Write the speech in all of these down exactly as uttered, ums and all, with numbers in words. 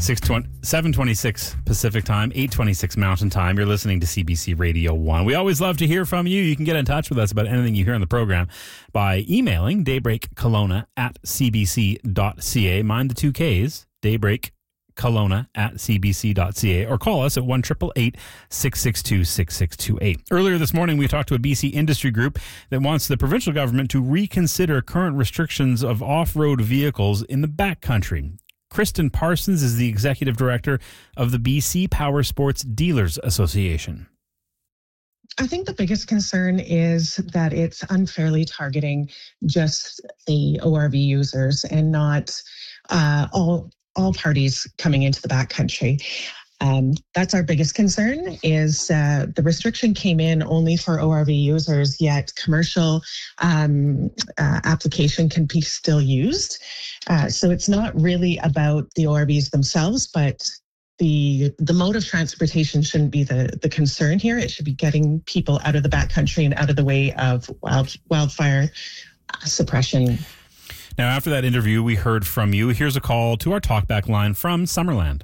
seven twenty-six Pacific Time, eight twenty-six Mountain Time. You're listening to C B C Radio one. We always love to hear from you. You can get in touch with us about anything you hear on the program by emailing daybreakkelowna at cbc.ca. Mind the two Ks, Daybreak Kelowna at cbc.ca, or call us at one eight eight eight, six six two, six six two eight. Earlier this morning, we talked to a B C industry group that wants the provincial government to reconsider current restrictions of off-road vehicles in the backcountry. Kristen Parsons is the executive director of the B C Power Sports Dealers Association. I think the biggest concern is that it's unfairly targeting just the O R V users and not uh, all all parties coming into the backcountry. Um, that's our biggest concern is uh, the restriction came in only for O R V users, yet commercial um, uh, application can be still used. Uh, so it's not really about the O R Vs themselves, but the the mode of transportation shouldn't be the, the concern here. It should be getting people out of the backcountry and out of the way of wild, wildfire suppression. Now, after that interview we heard from you, here's a call to our talkback line from Summerland.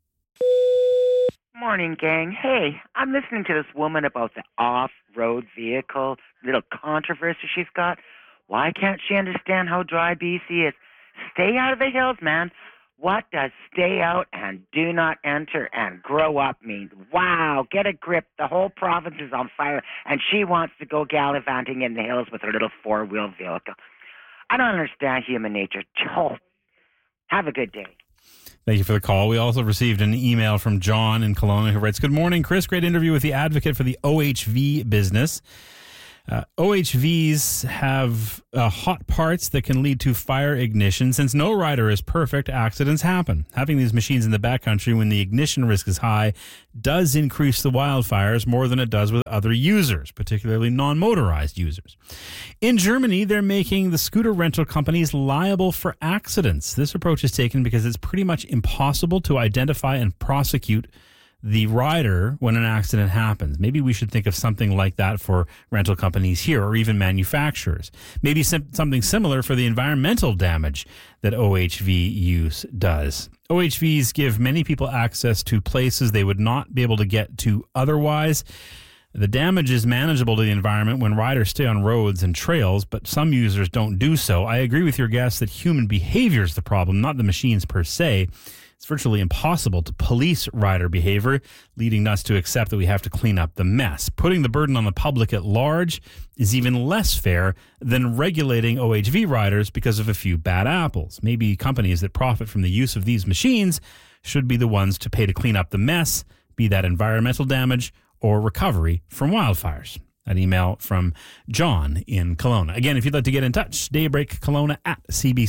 Morning, gang. Hey, I'm listening to this woman about the off-road vehicle, little controversy she's got. Why can't she understand how dry B C is? Stay out of the hills, man. What does stay out and do not enter and grow up mean? Wow, get a grip. The whole province is on fire, and she wants to go gallivanting in the hills with her little four-wheel vehicle. I don't understand human nature. Oh, have a good day. Thank you for the call. We also received an email from John in Kelowna who writes, "Good morning, Chris. Great interview with the advocate for the O H V business. Uh, O H Vs have uh, hot parts that can lead to fire ignition. Since no rider is perfect, accidents happen. Having these machines in the backcountry when the ignition risk is high does increase the wildfires more than it does with other users, particularly non-motorized users. In Germany, they're making the scooter rental companies liable for accidents. This approach is taken because it's pretty much impossible to identify and prosecute the rider when an accident happens. Maybe we should think of something like that for rental companies here, or even manufacturers. Maybe sim- something similar for the environmental damage that O H V use does. O H Vs give many people access to places they would not be able to get to otherwise. The damage is manageable to the environment when riders stay on roads and trails, but some users don't do so. I agree with your guest that human behavior is the problem, not the machines per se. It's virtually impossible to police rider behavior, leading us to accept that we have to clean up the mess. Putting the burden on the public at large is even less fair than regulating O H V riders because of a few bad apples. Maybe companies that profit from the use of these machines should be the ones to pay to clean up the mess, be that environmental damage or recovery from wildfires." An email from John in Kelowna. Again, if you'd like to get in touch, daybreakkelowna at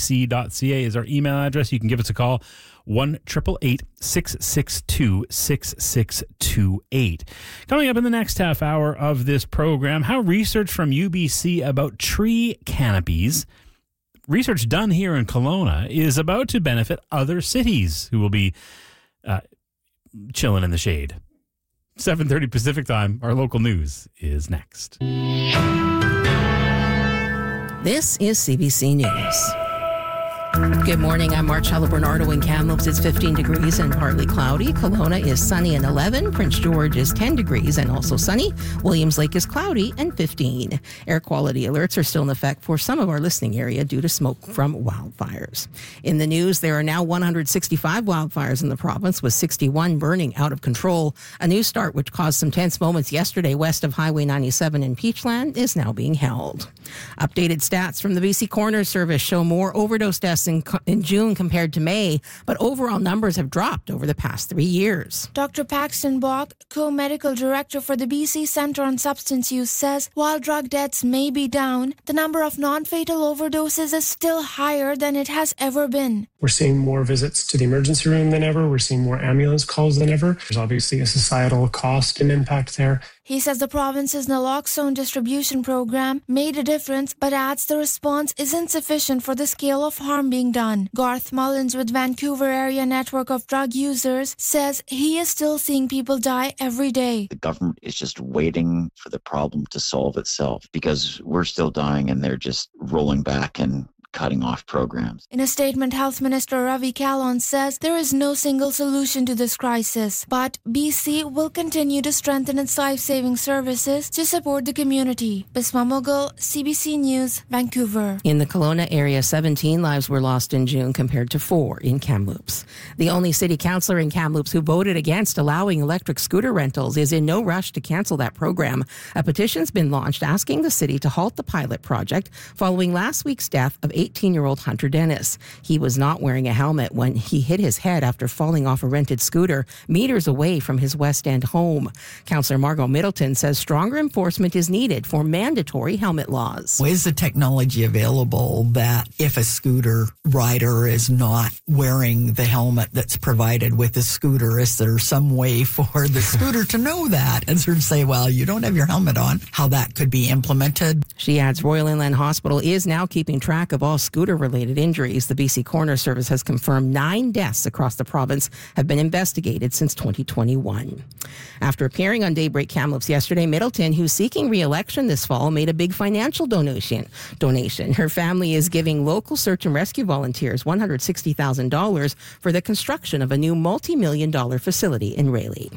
cbc.ca is our email address. You can give us a call, one eight eight eight, six six two, six six two eight. Coming up in the next half hour of this program, how research from U B C about tree canopies, research done here in Kelowna, is about to benefit other cities who will be uh, chilling in the shade. seven thirty Pacific Time, our local news is next. This is C B C News. Good morning. I'm Marcella Bernardo in Kamloops. It's fifteen degrees and partly cloudy. Kelowna is sunny and eleven. Prince George is ten degrees and also sunny. Williams Lake is cloudy and fifteen. Air quality alerts are still in effect for some of our listening area due to smoke from wildfires. In the news, there are now one hundred sixty-five wildfires in the province, with sixty-one burning out of control. A new start, which caused some tense moments yesterday west of Highway ninety-seven in Peachland, is now being held. Updated stats from the B C Coroner Service show more overdose deaths in, in June compared to May, but overall numbers have dropped over the past three years. Doctor Paxton Bach, co-medical director for the B C Centre on Substance Use, says while drug deaths may be down, the number of non-fatal overdoses is still higher than it has ever been. We're seeing more visits to the emergency room than ever. We're seeing more ambulance calls than ever. There's obviously a societal cost and impact there. He says the province's naloxone distribution program made a difference, but adds the response isn't sufficient for the scale of harm being done. Garth Mullins with Vancouver Area Network of Drug Users says he is still seeing people die every day. The government is just waiting for the problem to solve itself because we're still dying and they're just rolling back and cutting off programs. In a statement, Health Minister Ravi Kahlon says there is no single solution to this crisis, but B C will continue to strengthen its life-saving services to support the community. Bisma Mughal, C B C News, Vancouver. In the Kelowna area, seventeen lives were lost in June compared to four in Kamloops. The only city councillor in Kamloops who voted against allowing electric scooter rentals is in no rush to cancel that program. A petition's been launched asking the city to halt the pilot project following last week's death of eighteen-year-old Hunter Dennis. He was not wearing a helmet when he hit his head after falling off a rented scooter meters away from his West End home. Councillor Margot Middleton says stronger enforcement is needed for mandatory helmet laws. Is the technology available that if a scooter rider is not wearing the helmet that's provided with the scooter, is there some way for the scooter to know that and sort of say, well, you don't have your helmet on, how that could be implemented? She adds Royal Inland Hospital is now keeping track of all scooter-related injuries. The B C Coroner Service has confirmed nine deaths across the province have been investigated since twenty twenty-one. After appearing on Daybreak Kamloops yesterday, Middleton, who's seeking re-election this fall, made a big financial donation. Donation. Her family is giving local search and rescue volunteers one hundred sixty thousand dollars for the construction of a new multi-million dollar facility in Rayleigh.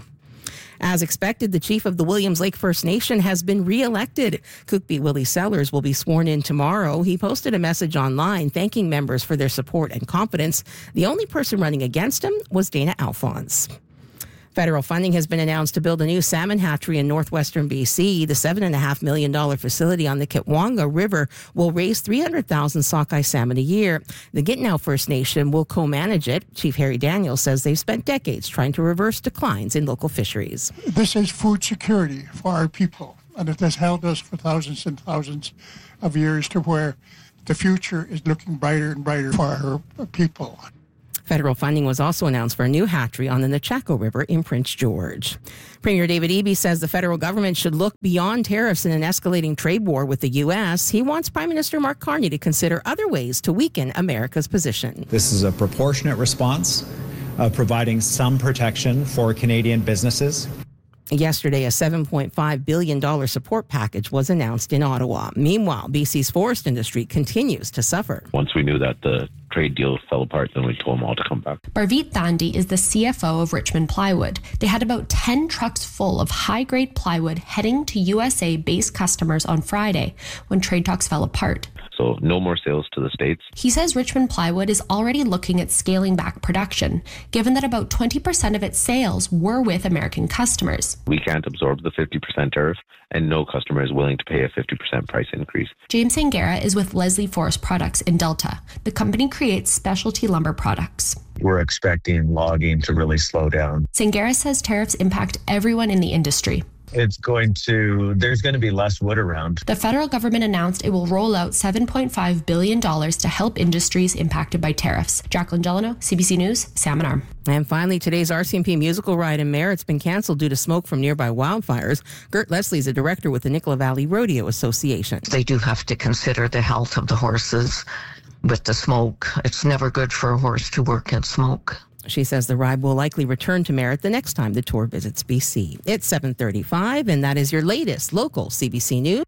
As expected, the chief of the Williams Lake First Nation has been re-elected. Cookbee Willie Sellers will be sworn in tomorrow. He posted a message online thanking members for their support and confidence. The only person running against him was Dana Alphonse. Federal funding has been announced to build a new salmon hatchery in northwestern B C. The seven point five million dollars facility on the Kitwanga River will raise three hundred thousand sockeye salmon a year. The Gitnao First Nation will co-manage it. Chief Harry Daniels says they've spent decades trying to reverse declines in local fisheries. This is food security for our people, and it has held us for thousands and thousands of years to where the future is looking brighter and brighter for our people. Federal funding was also announced for a new hatchery on the Nechako River in Prince George. Premier David Eby says the federal government should look beyond tariffs in an escalating trade war with the U S. He wants Prime Minister Mark Carney to consider other ways to weaken America's position. This is a proportionate response, uh, providing some protection for Canadian businesses. Yesterday, a seven point five billion dollars support package was announced in Ottawa. Meanwhile, B C's forest industry continues to suffer. Once we knew that the trade deal fell apart, then we told them all to come back. Barveet Thandi is the C F O of Richmond Plywood. They had about ten trucks full of high-grade plywood heading to U S A-based customers on Friday when trade talks fell apart. So no more sales to the States. He says Richmond Plywood is already looking at scaling back production, given that about twenty percent of its sales were with American customers. We can't absorb the fifty percent tariff, and no customer is willing to pay a fifty percent price increase. James Sangera is with Leslie Forest Products in Delta. The company creates specialty lumber products. We're expecting logging to really slow down. Sangera says tariffs impact everyone in the industry. It's going to, there's going to be less wood around. The federal government announced it will roll out seven point five billion dollars to help industries impacted by tariffs. Jacqueline Delano, C B C News, Salmon Arm. And finally, today's R C M P musical ride in Merritt's been canceled due to smoke from nearby wildfires. Gert Leslie is a director with the Nicola Valley Rodeo Association. They do have to consider the health of the horses with the smoke. It's never good for a horse to work in smoke. She says the ride will likely return to Merritt the next time the tour visits B C. It's seven thirty-five, and that is your latest local C B C News.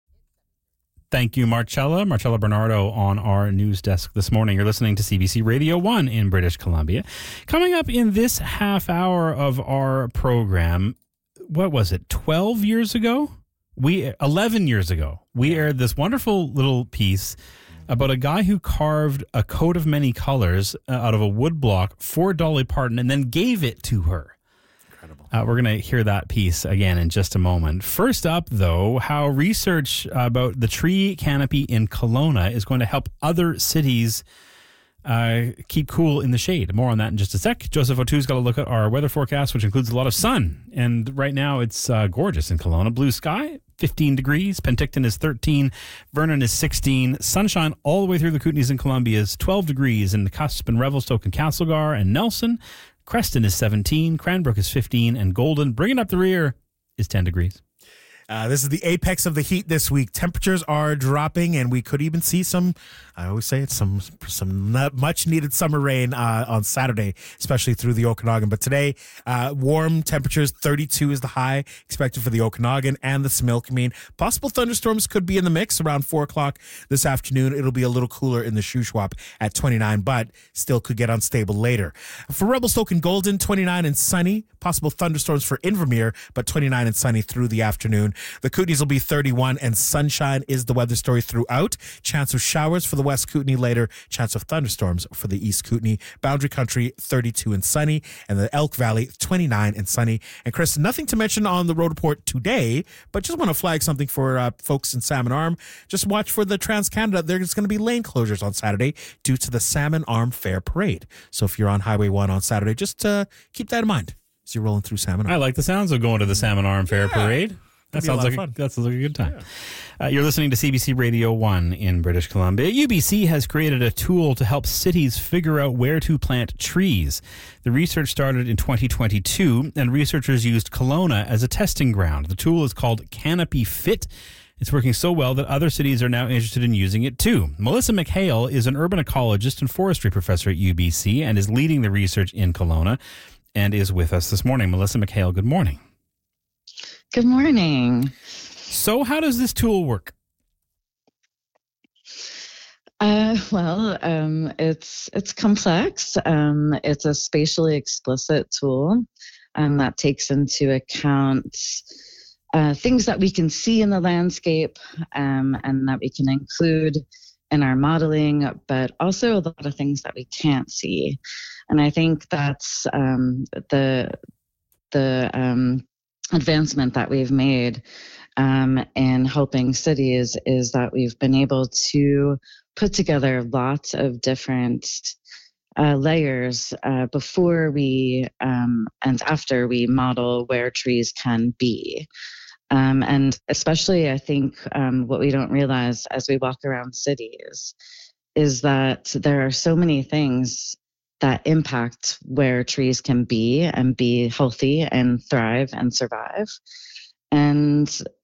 Thank you, Marcella. Marcella Bernardo on our news desk this morning. You're listening to C B C Radio one in British Columbia. Coming up in this half hour of our program, what was it, twelve years ago? We eleven years ago, we aired this wonderful little piece about a guy who carved a coat of many colors uh, out of a wood block for Dolly Parton and then gave it to her. Incredible. Uh, we're going to hear that piece again in just a moment. First up, though, how research about the tree canopy in Kelowna is going to help other cities uh, keep cool in the shade. More on that in just a sec. Joseph O'Too's got to look at our weather forecast, which includes a lot of sun. And right now it's uh, gorgeous in Kelowna. Blue sky, fifteen degrees. Penticton is thirteen. Vernon is sixteen. Sunshine all the way through the Kootenays and Columbia is twelve degrees in the cusp and Revelstoke and Castlegar and Nelson. Creston is seventeen. Cranbrook is fifteen. And Golden, bringing up the rear, is ten degrees. Uh, this is the apex of the heat this week. Temperatures are dropping, and we could even see some, I always say it's some some much needed summer rain uh, on Saturday, especially through the Okanagan. But today, uh, warm temperatures, thirty-two is the high expected for the Okanagan and the Similkameen. Possible thunderstorms could be in the mix around four o'clock this afternoon. It'll be a little cooler in the Shuswap at twenty-nine, but still could get unstable later. For Revelstoke and Golden, twenty-nine and sunny. Possible thunderstorms for Invermere, but twenty-nine and sunny through the afternoon. The Kootenays will be thirty-one, and sunshine is the weather story throughout. Chance of showers for the West Kootenay later. Chance of thunderstorms for the East Kootenay. Boundary Country, thirty-two and sunny, and the Elk Valley, twenty-nine and sunny. And Chris, nothing to mention on the road report today, but just want to flag something for uh, folks in Salmon Arm. Just watch for the Trans-Canada. There's going to be lane closures on Saturday due to the Salmon Arm Fair Parade. So if you're on Highway one on Saturday, just uh, keep that in mind as you're rolling through Salmon Arm. I like the sounds of going to the Salmon Arm Fair Yeah. Parade. That sounds, like a, that sounds like a good time. Yeah. Uh, you're listening to C B C Radio one in British Columbia. U B C has created a tool to help cities figure out where to plant trees. The research started in twenty twenty-two, and researchers used Kelowna as a testing ground. The tool is called Canopy Fit. It's working so well that other cities are now interested in using it too. Melissa McHale is an urban ecologist and forestry professor at U B C and is leading the research in Kelowna and is with us this morning. Melissa McHale, good morning. Good morning. So how does this tool work? Uh, well, um, it's it's complex. Um, it's a spatially explicit tool um, that takes into account uh, things that we can see in the landscape um, and that we can include in our modeling, but also a lot of things that we can't see. And I think that's um, the the um, advancement that we've made um, in helping cities is that we've been able to put together lots of different uh, layers uh, before we um, and after we model where trees can be. Um, and especially, I think um, what we don't realize as we walk around cities is that there are so many things that impact where trees can be and be healthy and thrive and survive. And